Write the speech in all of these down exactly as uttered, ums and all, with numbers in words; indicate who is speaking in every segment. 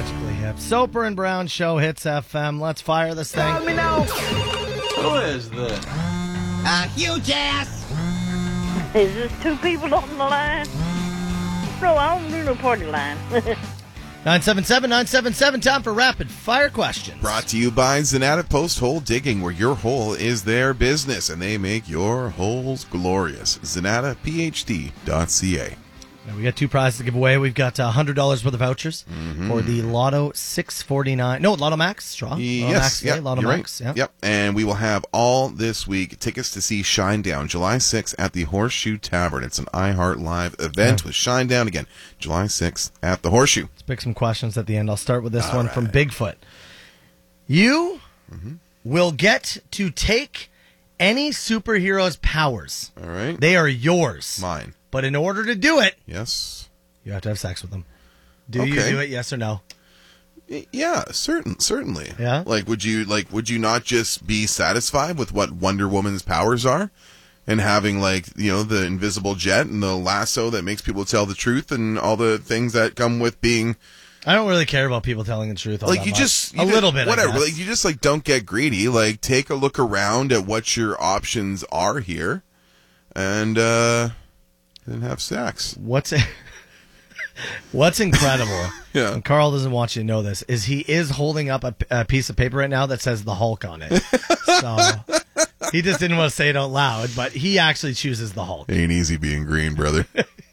Speaker 1: Magically hip. Soper and Brown Show hits F M. Let's fire this thing.
Speaker 2: Let me know.
Speaker 3: Who is this?
Speaker 2: A huge ass.
Speaker 4: Is this two people on the line? No, I don't do no party line.
Speaker 1: nine seven seven, nine seven seven, time for rapid fire questions.
Speaker 5: Brought to you by Zanata Post Hole Digging, where your hole is their business, and they make your holes glorious. Zanata P H D dot C A.
Speaker 1: Now, we got two prizes to give away. We've got uh, one hundred dollars worth of vouchers
Speaker 5: Mm-hmm.
Speaker 1: for the Lotto six forty-nine. No, Lotto Max straw. Lotto
Speaker 5: Yes,
Speaker 1: Max
Speaker 5: yeah,
Speaker 1: today, Lotto
Speaker 5: you're
Speaker 1: Max.
Speaker 5: right.
Speaker 1: Yeah.
Speaker 5: Yep, and we will have all this week tickets to see Shinedown, July sixth at the Horseshoe Tavern. It's an iHeart Live event
Speaker 1: Yeah.
Speaker 5: with Shinedown again, July sixth at the Horseshoe.
Speaker 1: Let's pick some questions at the end. I'll start with this
Speaker 5: All
Speaker 1: one
Speaker 5: right.
Speaker 1: from Bigfoot. You
Speaker 5: Mm-hmm.
Speaker 1: will get to take any superhero's powers.
Speaker 5: All right,
Speaker 1: They are yours.
Speaker 5: mine.
Speaker 1: But in order to do it,
Speaker 5: Yes.
Speaker 1: you have to have sex with them. Do you
Speaker 5: Okay.
Speaker 1: do it, yes or no?
Speaker 5: Y- Yeah, certain, certainly.
Speaker 1: Yeah?
Speaker 5: Like, would you like? Would you not just be satisfied with what Wonder Woman's powers are, and having like you know the invisible jet and the lasso that makes people tell the truth and all the things that come with being
Speaker 1: I don't really care about people telling the truth all
Speaker 5: like
Speaker 1: that
Speaker 5: you
Speaker 1: much.
Speaker 5: just you
Speaker 1: a
Speaker 5: just-
Speaker 1: little bit, I
Speaker 5: whatever.
Speaker 1: guess.
Speaker 5: Like you just like don't get greedy. Like take a look around at what your options are here, and uh then have sex.
Speaker 1: What's What's incredible,
Speaker 5: Yeah.
Speaker 1: and Carl doesn't want you to know this, is he is holding up a, a piece of paper right now that says the Hulk on it. So he just didn't want to say it out loud, but he actually chooses the Hulk.
Speaker 5: Ain't easy being green, brother.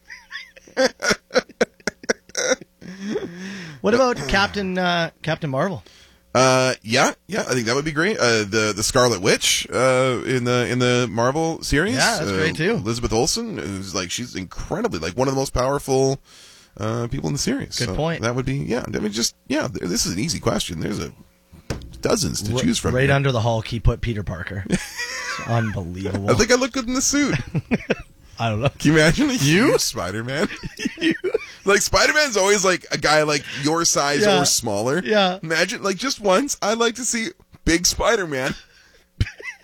Speaker 1: What about Captain uh, Captain Marvel?
Speaker 5: Uh, yeah, yeah, I think that would be great. Uh, the the Scarlet Witch, uh, in the in the Marvel series.
Speaker 1: Yeah, that's
Speaker 5: uh,
Speaker 1: great, too.
Speaker 5: Elizabeth Olsen, who's like she's incredibly like one of the most powerful uh people in the series.
Speaker 1: Good
Speaker 5: So
Speaker 1: point.
Speaker 5: That would be yeah. I mean, just yeah. th- This is an easy question. There's a dozens to
Speaker 1: R-
Speaker 5: choose from.
Speaker 1: Right
Speaker 5: here.
Speaker 1: under the Hulk, he put Peter Parker. It's unbelievable.
Speaker 5: I think I look good in the suit.
Speaker 1: I don't know.
Speaker 5: Can you imagine you Spider Man? Like Spider Man's always like a guy like your size
Speaker 1: Yeah.
Speaker 5: or smaller.
Speaker 1: Yeah.
Speaker 5: Imagine like just once I'd like to see big Spider Man